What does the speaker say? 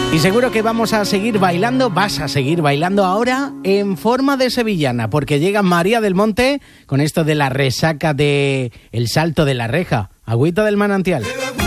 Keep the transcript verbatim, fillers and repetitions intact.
Y seguro que vamos a seguir bailando, vas a seguir bailando ahora en forma de sevillana, porque llega María del Monte con esto de la resaca de El Salto de la Reja, Agüita del Manantial.